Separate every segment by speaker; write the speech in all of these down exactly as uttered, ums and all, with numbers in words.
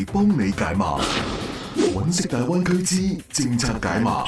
Speaker 1: 哋幫你解碼，揾食大灣區之政策解碼。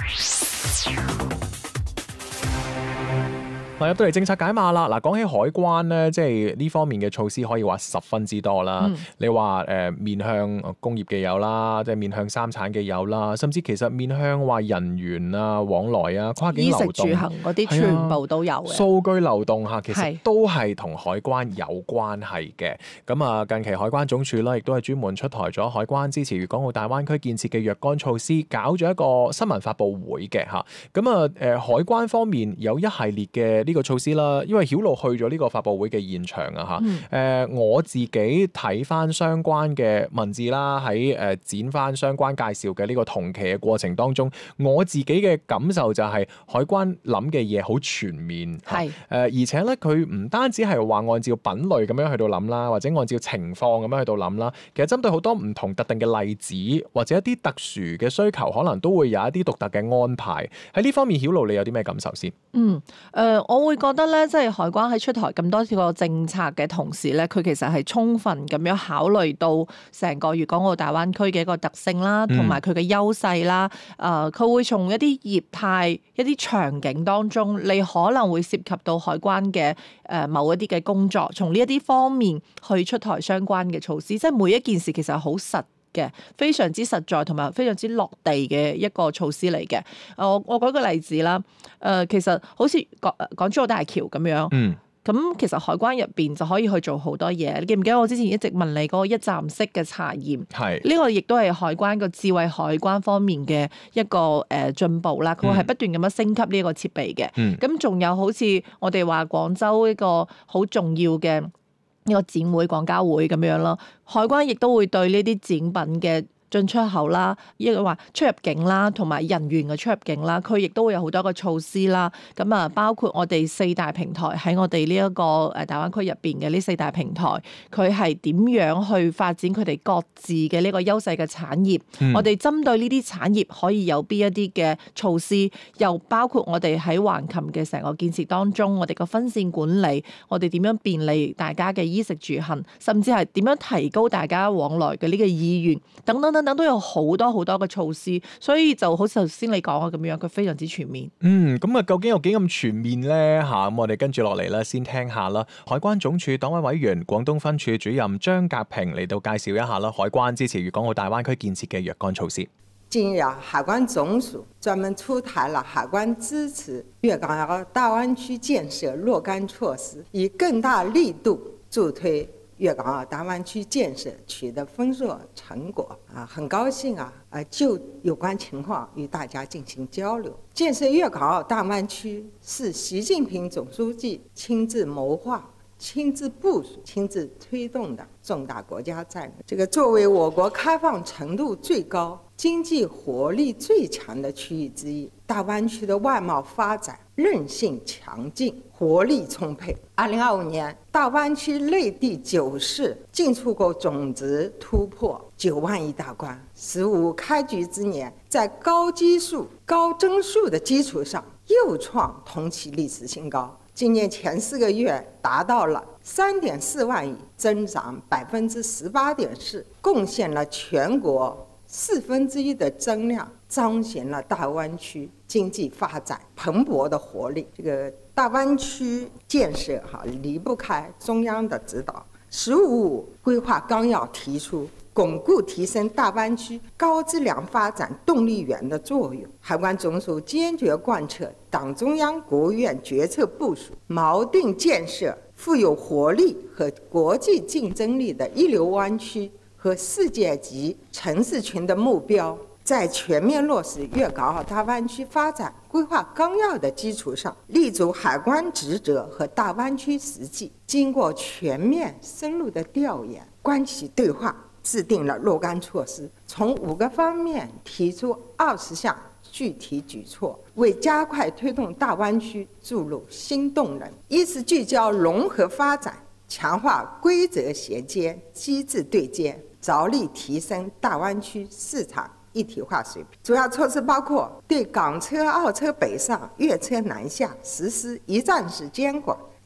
Speaker 2: 入到嚟政策解碼啦！嗱，講起海關咧，即係呢方面嘅措施可以話十分之多啦。嗯、你話誒、呃、面向工業嘅有啦，即係面向三產嘅有啦，甚至其實面向話人員啊往來啊跨境流動、
Speaker 3: 衣食住行嗰啲全部都有嘅。
Speaker 2: 數據流動嚇，其實都係同海關有關係嘅。咁啊，近期海關總署啦，亦都係專門出台咗海關支持粵港澳大灣區建設嘅若干措施，搞咗一個新聞發佈會嘅嚇。咁啊誒，海關方面有一系列嘅呢個措施啦，因為曉露去咗呢個發佈會嘅現場啊嚇，誒、嗯呃、我自己睇翻相關嘅文字啦，喺誒、呃、剪翻相關介紹嘅呢個同期嘅過程當中，我自己嘅感受就係海關諗嘅嘢好全面，係誒、呃、而且咧佢唔單止係話按照品類咁樣去到諗啦，或者按照情況咁樣去到諗啦，其實針對好多唔同特定嘅例子或者一啲特殊嘅需求，可能都會有一啲獨特嘅安排。喺呢方面，曉露你有啲咩感受先？
Speaker 3: 嗯，誒、呃，我會覺得咧，即係海關喺出台咁多個政策嘅同時咧，佢其實係充分咁樣考慮到成個粵港澳大灣區嘅一個特性啦，同埋佢嘅優勢啦。誒、呃，佢會從一啲業態、一啲場景當中，你可能會涉及到海關嘅誒、呃、某一啲嘅工作，從呢一啲方面去出台相關嘅措施。即係每一件事其實係好實嘅，非常之實在同埋非常之落地嘅一個措施嚟嘅。我我舉個例子啦，誒、呃，其實好似港港珠澳大橋咁樣，嗯，咁其實海關入邊就可以去做好多嘢。你記唔記得我之前一直問你嗰個一站式嘅查驗？係呢個亦都係海關個智慧海關方面嘅一個誒進步啦。佢係不斷咁樣升級呢個設備嘅。嗯，咁仲有好似我哋話廣州一個好重要嘅呢個展會、廣交會咁樣咯，海關亦都會對呢啲展品嘅進出口啦，亦話出入境啦，同埋人員嘅出入境啦，佢亦都會有好多個措施啦。咁啊，包括我哋四大平台喺我哋呢一個誒大灣區入邊嘅呢四大平台，佢係點樣去發展佢哋各自嘅呢個優勢嘅產業？嗯、我哋針對呢啲產業可以有邊一啲嘅措施？又包括我哋喺橫琴嘅成個建設當中，我哋個分線管理，我哋點樣便利大家嘅衣食住行，甚至係點樣提高大家往來嘅呢個意願等等。等等都有好多好多嘅措施，所以就好似頭先你講嘅咁樣，佢非常之全面。
Speaker 2: 嗯，咁啊，究竟有幾咁全面咧？嚇，咁我哋跟住落嚟啦，先聽下啦。海關總署黨委委員、廣東分署主任張格平嚟到介紹一下啦，海關支持粵港澳大灣區建設嘅若干措施。
Speaker 4: 近日，海關總署專門出台了海關支持粵港澳大灣區建設若干措施，以更大力度助推粵港澳大灣區建設取得豐碩成果啊，很高興啊，啊就有關情況與大家進行交流。建設粵港澳大灣區是習近平總書記親自謀劃、親自部署、親自推動的重大國家戰略。這個作為我國開放程度最高、經濟活力最強的區域之一，大灣區的外貿發展韌性強勁、活力充沛。二零二五年，大灣區內地九市進出口總值突破九萬億大關。十五開局之年，在高基數、高增速的基礎上，又創同期歷史新高。今年前四個月達到了三點四萬億，增長百分之十八點四，貢獻了全國四分之一的增量，彰顯了大灣區經濟發展蓬勃的活力。這個大灣區建設哈離不開中央的指導。十五規劃綱要提出，鞏固提升大灣區高質量發展動力源的作用。海關總署堅決貫徹黨中央、國務院決策部署，錨定建設富有活力和國際競爭力的一流灣區和世界級城市群的目標，在全面落實粵港澳大灣區發展規劃綱要的基礎上，立足海關職責和大灣區實際，經過全面深入的調研、關係對話，制定了若干措施，從五個方面提出二十項具體舉措，為加快推動大灣區注入新動能。一是聚焦融合發展，強化規則銜接、機制對接，着力提升大灣區市場一體化水平。主要措施包括對港車、澳車北上、粵車南下實施一站式監管，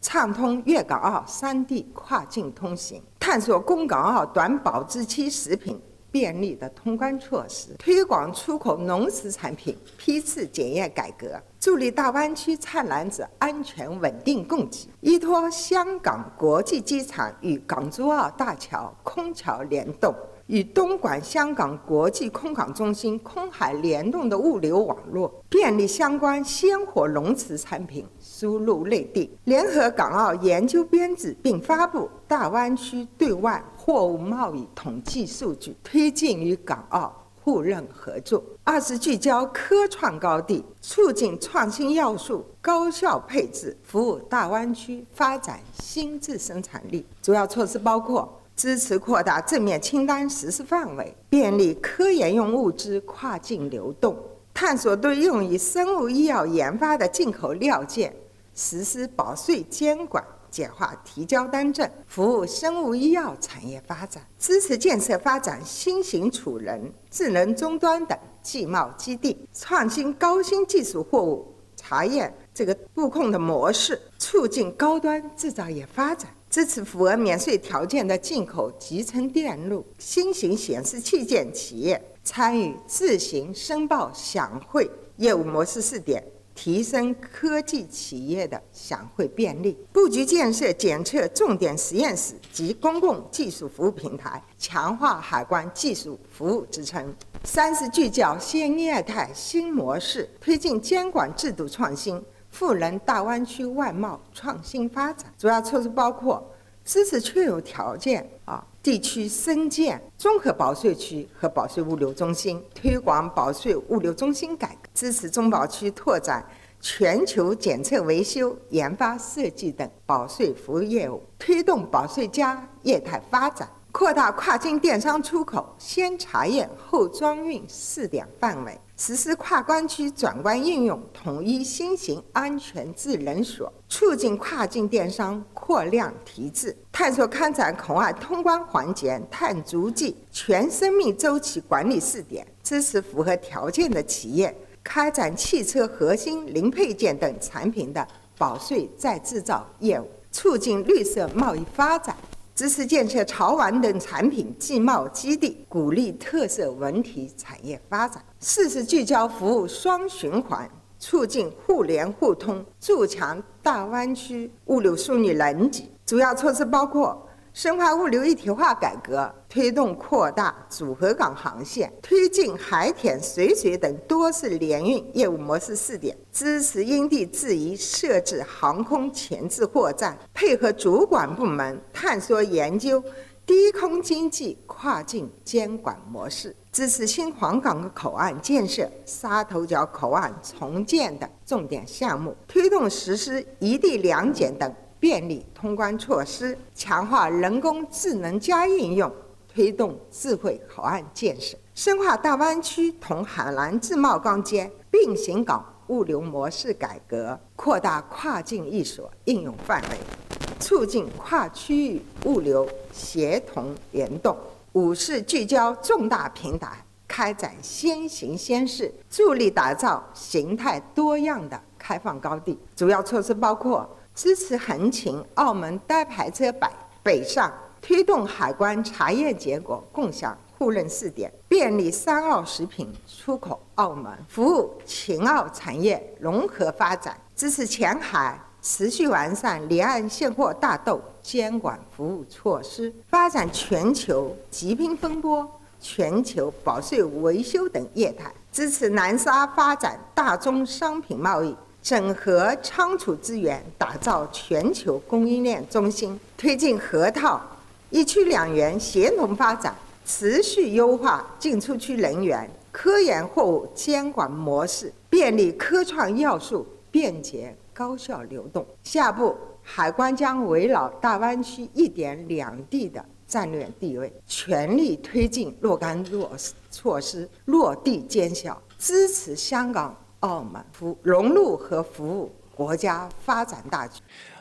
Speaker 4: 畅通粤港澳三地跨境通行，探索供港澳短保质期食品便利的通关措施，推广出口农食产品批次检验改革，助力大湾区菜篮子安全稳定供给。依托香港国际机场与港珠澳大桥空桥联动，与东莞香港国际空港中心空海联动的物流网络，便利相关鲜活农产产品输入内地。联合港澳研究编制并发布大湾区对外货物贸易统计数据，推进与港澳互认合作。二是聚焦科创高地，促进创新要素高效配置，服务大湾区发展新质生产力。主要措施包括支持扩大正面清单实施范围，便利科研用物资跨境流动，探索对用于生物医药研发的进口料件实施保税监管，简化提交单证，服务生物医药产业发展，支持建设发展新型储能、智能终端等技贸基地，创新高新技术货物查验这个布控的模式，促进高端制造业发展。支持符合免税条件的进口集成电路、新型显示器件企业参与自行申报享会业务模式试点，提升科技企业的享会便利。布局建设检测重点实验室及公共技术服务平台，强化海关技术服务支撑。三是聚焦新业态新模式，推进监管制度创新，赋能大湾区外贸创新发展。主要措施包括支持确有条件啊地区深建综合保税区和保税物流中心，推广保税物流中心改革，支持中保区拓展全球检测维修、研发设计等保税服务业务，推动保税加业态发展，扩大跨境电商出口先查验后装运试点范围，实施跨关区转关应用统一新型安全智能锁，促进跨境电商扩量提质，探索开展口岸通关环节碳足迹全生命周期管理试点，支持符合条件的企业开展汽车核心零配件等产品的保税再制造业务，促进绿色贸易发展，支持建设潮玩等产品技贸基地，鼓励特色文体产业发展。四是聚焦服务双循环，促进互联互通，筑强大湾区物流枢纽能级。主要措施包括深化物流一体化改革，推动扩大组合港航线，推进海铁水水等多式联运业务模式试点，支持因地制宜设置航空前置货站，配合主管部门探索研究低空经济跨境监管模式，支持新皇岗口岸建设、沙头角口岸重建等重点项目，推动实施一地两检等便利通关措施，强化人工智能加应用，推动智慧口岸建设，深化大湾区同海南自贸港间并行港物流模式改革，扩大跨境一所应用范围，促进跨区域物流协同联动。五是聚焦重大平台，开展先行先试，助力打造形态多样的开放高地。主要措施包括支持横琴澳门单排车北北上，推动海关查验结果共享互认试点，便利三澳食品出口澳门，服务秦澳产业融合发展，支持前海持续完善离岸现货大豆监管服务措施，发展全球疾病风波、全球保税维修等业态，支持南沙发展大宗商品贸易，整合仓储资源，打造全球供应链中心，推进河套一区两园协同发展，持续优化进出区人员、科研货物监管模式，便利科创要素便捷高效流动。下步，海关将围绕大湾区一点两地的战略地位，全力推进若干措施落地见效，支持香港、澳门服融入和服务国家发展大局。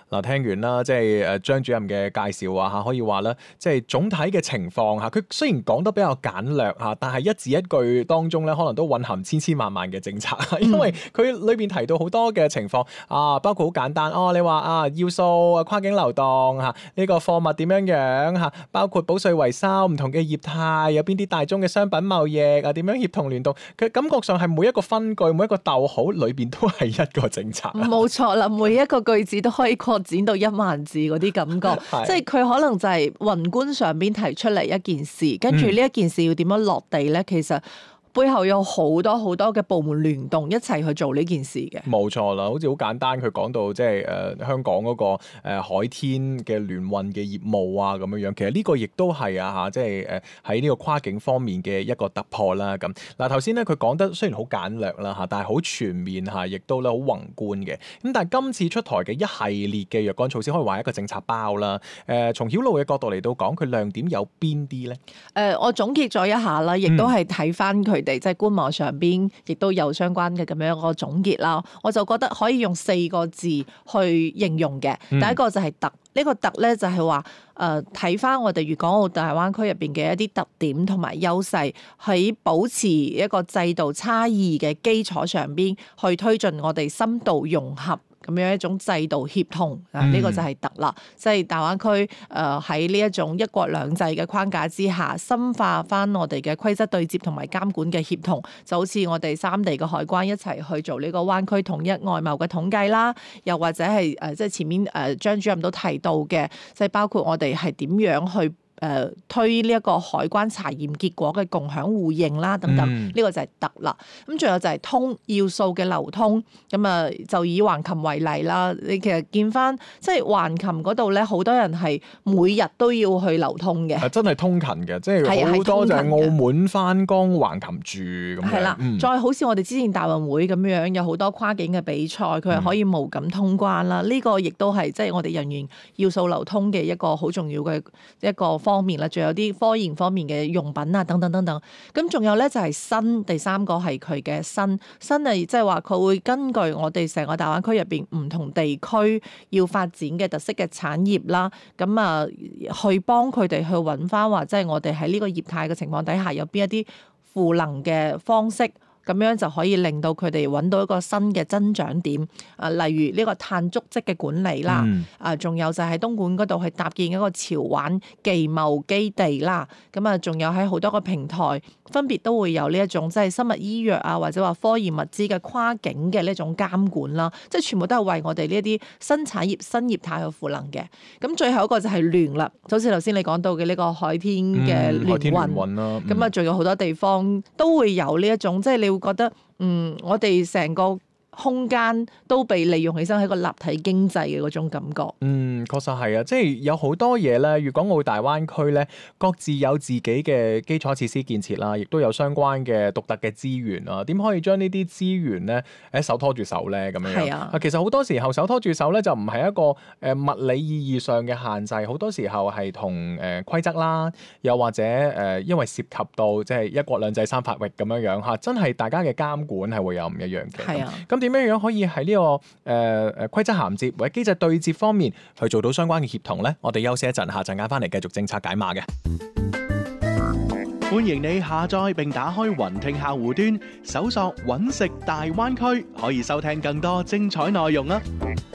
Speaker 2: 嗱，聽完啦，即係誒張主任嘅介紹啊嚇，可以話咧，即係總體嘅情況嚇，佢雖然講得比較簡略嚇，但係一字一句當中咧，可能都蘊含千千萬萬嘅政策，因為佢裏邊提到好多嘅情況啊，包括好簡單哦，你話啊要素啊跨境流動嚇，呢個貨物點樣樣嚇，包括保稅維修唔同嘅業態，有邊啲大宗嘅商品貿易啊，點樣協同聯動，佢感覺上係每一個分句每一個逗號裏邊都係一個政策。
Speaker 3: 冇錯啦，每一個句子都可以擴展到一萬字嗰啲感覺，即係佢可能就係宏觀上邊提出嚟一件事，跟住呢一件事要點樣落地咧，其實背後有好多好多嘅部門聯動一齊去做呢件事嘅。冇
Speaker 2: 錯啦，好似好簡單，佢講到即係誒香港嗰個誒海天嘅聯運嘅業務啊咁樣樣，其實呢個亦都係啊嚇，即係誒喺呢個跨境方面嘅一個突破啦。咁嗱頭先咧佢講得雖然好簡略啦嚇，但係好全面嚇，亦都咧好宏觀嘅。咁但係今次出台嘅一系列嘅若干措施，可以話係一個政策包啦。誒、呃、從曉露嘅角度嚟到講，佢亮點有邊啲咧？誒、
Speaker 3: 呃、我總結咗一下啦，亦都係睇翻佢哋即係官網上邊亦都有相關嘅咁樣一個總結啦。我就覺得可以用四個字去形容嘅。第一個就係特，呢個特咧就係話誒睇翻我哋粵港澳大灣區入邊嘅一啲特點同埋優勢，喺保持一個制度差異嘅基礎上邊去推進我哋深度融合咁樣一種制度協同啊，呢、這個就係特啦，即係大灣區誒喺呢一種一國兩制嘅框架之下，深化翻我哋嘅規則對接同埋監管嘅協同，就好似我哋三地嘅海關一齊去做呢個灣區統一外貿嘅統計啦，又或者係誒即係前面誒張主任都提到嘅，即係包括我哋係點樣去誒、呃、推呢一個海關查驗結果嘅共享互認啦，等等，呢、嗯、個就係特啦。咁仲有就係通要素嘅流通，咁啊就以橫琴為例啦。你其實見翻即係橫琴嗰度咧，好多人係每日都要去流通嘅，
Speaker 2: 真係通勤嘅，即係好多就係澳門翻工橫琴住咁樣。係啦，
Speaker 3: 嗯、再好似我哋之前大運會咁樣，有好多跨境嘅比賽，佢係可以無感通關啦。呢、嗯、個亦都係即係我哋人員要素流通嘅一個好重要嘅一個方面啦，仲有啲科研方面嘅用品啊，等等等等。咁仲有咧就係新，第三個係佢嘅新新係即係話佢會根據我哋成個大灣區入邊唔同地區要發展嘅特色嘅產業啦，咁啊去幫佢哋去揾翻話，即係我哋喺呢個業態嘅情況底下有邊一啲賦能嘅方式。咁樣就可以令到佢哋揾到一個新嘅增長點，啊，例如呢個碳足跡嘅管理啦，嗯、啊，仲有就係東莞嗰度去搭建一個潮玩技貿基地啦，咁啊，仲有喺好多個平台分別都會有呢一種即係生物醫藥啊，或者話科研物資嘅跨境嘅呢種監管啦，即係全部都係為我哋呢一啲新產業、新業態去賦能嘅。咁最後一個就係聯啦，就好似頭先你講到嘅呢個海天嘅聯運啦，咁啊，仲有好多地方都會有呢一種，即係你會覺得嗯，我哋成個空間都被利用起身，喺個立體經濟嘅嗰種感覺。嗯，
Speaker 2: 確實係啊，即係有好多嘢咧，粵港澳大灣區咧，各自有自己嘅基礎設施建設啦，亦都有相關嘅獨特嘅資源啊。點可以將呢啲資源咧，誒手拖住手咧咁樣樣？係啊，其實好多時候手拖住手咧，就唔係一個誒物理意義上嘅限制，好多時候係同誒規則啦，又或者誒因為涉及到即係一國兩制三法域咁樣樣嚇，真係大家嘅監管係會有唔一樣嘅。係啊，咁點樣樣可以喺呢、這個誒誒、呃、規則銜接或者機制對接方面去做到相關嘅協同咧？我哋休息一陣，下陣間翻嚟繼續政策解碼嘅。
Speaker 5: 歡迎你下載並打開雲聽客戶端，搜索揾食大灣區，可以收聽更多精彩內容啊！